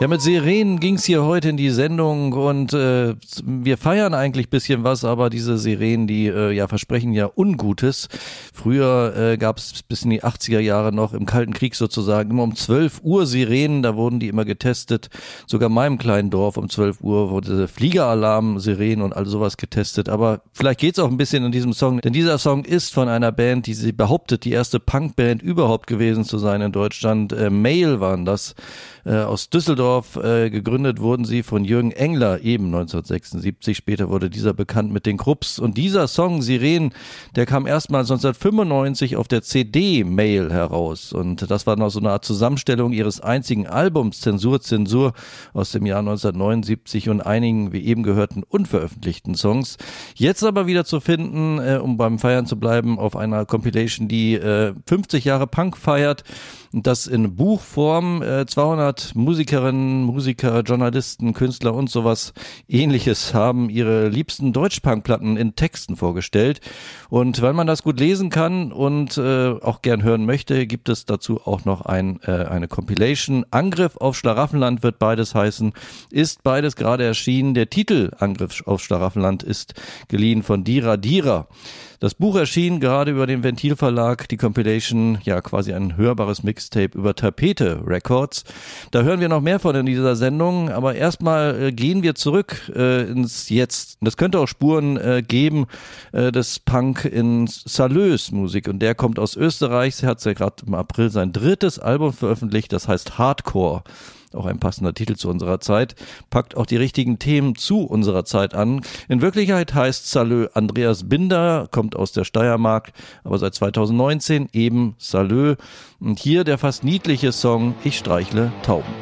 Ja, mit Sirenen ging's hier heute in die Sendung und wir feiern eigentlich bisschen was, aber diese Sirenen, die versprechen ja Ungutes. Früher gab's bis in die 80er Jahre noch im Kalten Krieg sozusagen immer um 12 Uhr Sirenen, da wurden die immer getestet. Sogar in meinem kleinen Dorf um 12 Uhr wurde Fliegeralarm, Sirenen und all sowas getestet. Aber vielleicht geht's auch ein bisschen in diesem Song, denn dieser Song ist von einer Band, die sie behauptet, die erste Punkband überhaupt gewesen zu sein in Deutschland. Mail waren das. Aus Düsseldorf gegründet wurden sie von Jürgen Engler, eben 1976. Später wurde dieser bekannt mit den Krupps. Und dieser Song, Sirenen, der kam erstmals 1995 auf der CD Mail heraus. Und das war noch so eine Art Zusammenstellung ihres einzigen Albums, Zensur aus dem Jahr 1979 und einigen, wie eben gehörten, unveröffentlichten Songs. Jetzt aber wieder zu finden, um beim Feiern zu bleiben, auf einer Compilation, die 50 Jahre Punk feiert. Und das in Buchform, 200 Musikerinnen, Musiker, Journalisten, Künstler und sowas Ähnliches haben ihre liebsten Deutschpunk-Platten in Texten vorgestellt. Und weil man das gut lesen kann und auch gern hören möchte, gibt es dazu auch noch eine Compilation. Angriff auf Schlaraffenland wird beides heißen, ist beides gerade erschienen. Der Titel Angriff auf Schlaraffenland ist geliehen von Dira Dira. Das Buch erschien gerade über den Ventilverlag, die Compilation, ja quasi ein hörbares Mixtape über Tapete Records. Da hören wir noch mehr von in dieser Sendung, aber erstmal gehen wir zurück ins Jetzt. Das könnte auch Spuren geben des Punk in Salös Musik und der kommt aus Österreich. Er hat ja gerade im April sein 3. Album veröffentlicht, das heißt Hardcore. Auch ein passender Titel zu unserer Zeit, packt auch die richtigen Themen zu unserer Zeit an. In Wirklichkeit heißt Salö Andreas Binder, kommt aus der Steiermark, aber seit 2019 eben Salö. Und hier der fast niedliche Song Ich streichle Tauben.